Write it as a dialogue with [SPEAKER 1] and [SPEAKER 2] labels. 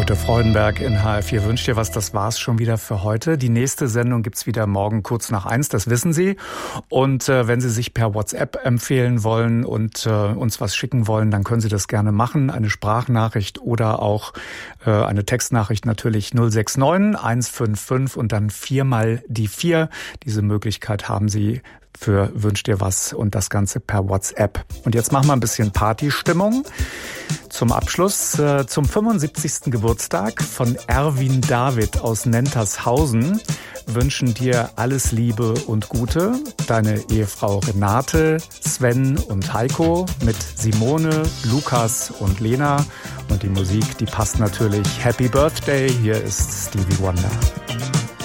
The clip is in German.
[SPEAKER 1] Charlotte Freudenberg in HR4 wünscht dir was. Das war's schon wieder für heute. Die nächste Sendung gibt's wieder morgen kurz nach 1, das wissen Sie. Und wenn Sie sich per WhatsApp empfehlen wollen und uns was schicken wollen, dann können Sie das gerne machen. Eine Sprachnachricht oder auch eine Textnachricht natürlich 069 155 und dann 4 mal die 4. Diese Möglichkeit haben Sie für Wünsch dir was und das Ganze per WhatsApp. Und jetzt machen wir ein bisschen Partystimmung. Zum Abschluss zum 75. Geburtstag von Erwin David aus Nentershausen wünschen dir alles Liebe und Gute. Deine Ehefrau Renate, Sven und Heiko mit Simone, Lukas und Lena. Und die Musik, die passt natürlich. Happy Birthday, hier ist Stevie Wonder.